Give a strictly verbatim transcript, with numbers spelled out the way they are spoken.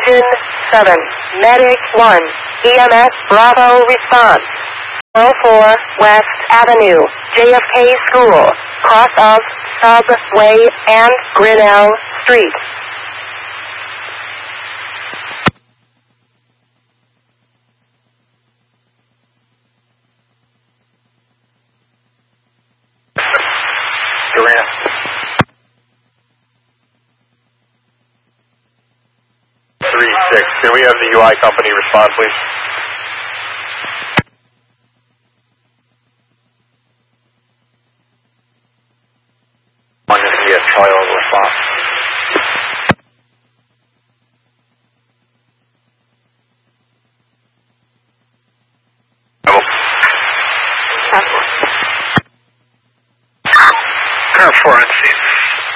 Engine seven, Medic one, E M S Bravo response. oh four West Avenue, J F K School, cross of Subway and Grinnell Street. Durant. three six, can we have the U I company respond, please? On the yes, trial response.